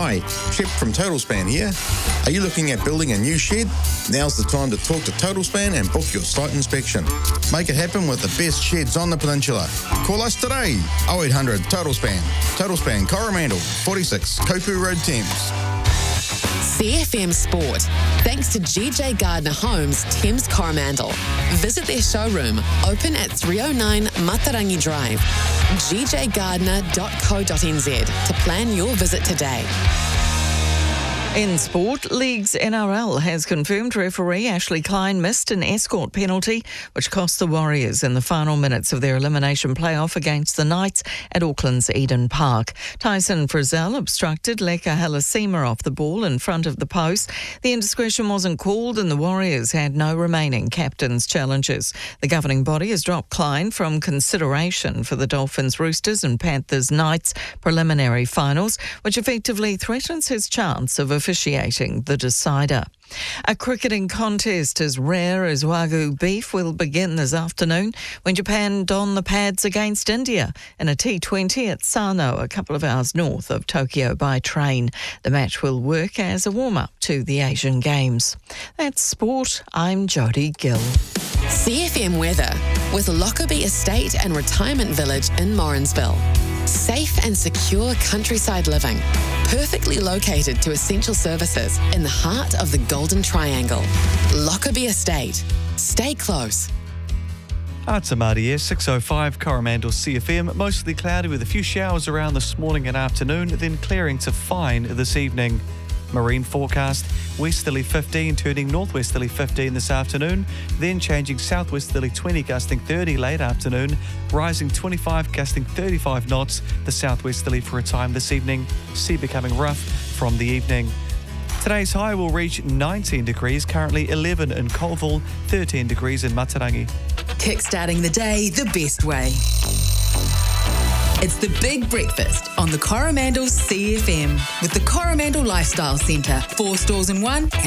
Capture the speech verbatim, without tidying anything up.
Hi, Shep from TotalSpan here. Are you looking at building a new shed? Now's the time to talk to TotalSpan and book your site inspection. Make it happen with the best sheds on the peninsula. Call us today, oh eight hundred TotalSpan. TotalSpan Coromandel, forty-six Kopu Road, Thames. C F M Sport. Thanks to G J Gardner Homes, Thames Coromandel. Visit their showroom, open at three oh nine Matarangi Drive. g j gardner dot co dot n z to plan your visit today. In sport, League's N R L has confirmed referee Ashley Klein missed an escort penalty which cost the Warriors in the final minutes of their elimination playoff against the Knights at Auckland's Eden Park. Tyson Frizzell obstructed Leka Halasima off the ball in front of the post. The indiscretion wasn't called and the Warriors had no remaining captain's challenges. The governing body has dropped Klein from consideration for the Dolphins, Roosters and Panthers Knights preliminary finals, which effectively threatens his chance of officiating the decider. A cricketing contest as rare as Wagyu beef will begin this afternoon when Japan don the pads against India in a T twenty at Sano, a couple of hours north of Tokyo by train. The match will work as a warm-up to the Asian Games. That's sport. I'm Jodie Gill. C F M weather with Lockerbie Estate and Retirement Village in Morrinsville. Safe and secure countryside living, perfectly located to essential services in the heart of the Golden Triangle. Lockerbie Estate. Stay close. It's Amadi here, six oh five Coromandel C F M. Mostly cloudy with a few showers around this morning and afternoon, then clearing to fine this evening. Marine forecast, westerly fifteen turning northwesterly fifteen this afternoon, then changing southwesterly twenty gusting thirty late afternoon, rising twenty-five gusting thirty-five knots, the southwesterly for a time this evening, sea becoming rough from the evening. Today's high will reach nineteen degrees, currently eleven in Colville, thirteen degrees in Matarangi. Kickstarting the day the best way. It's the Big Breakfast on the Coromandel C F M with the Coromandel Lifestyle Centre. Four stores in one.